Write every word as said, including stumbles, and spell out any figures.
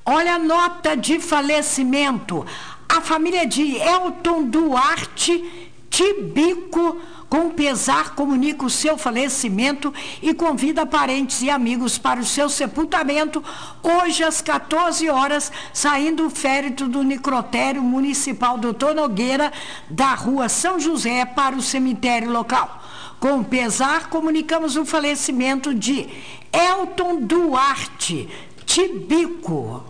Olha a nota de falecimento. A família de Elton Duarte Tibico, com pesar, comunica o seu falecimento e convida parentes e amigos para o seu sepultamento, hoje às quatorze horas, saindo o féretro do necrotério municipal doutor Nogueira, da rua São José, para o cemitério local. Com pesar, comunicamos o falecimento de Elton Duarte Tibico.